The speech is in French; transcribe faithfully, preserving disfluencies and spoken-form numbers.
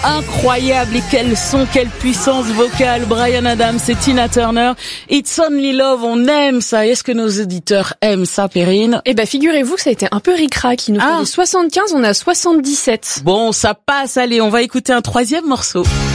incroyable et quel son, quelle puissance vocale. Bryan Adams et Tina Turner. It's Only Love, on aime ça. Est-ce que nos auditeurs aiment ça, Perrine? Eh ben, figurez-vous que ça a été un peu ric-rac. Il nous ah. fallait soixante-quinze, on a soixante-dix-sept. Bon, ça passe. Allez, on va écouter un troisième morceau.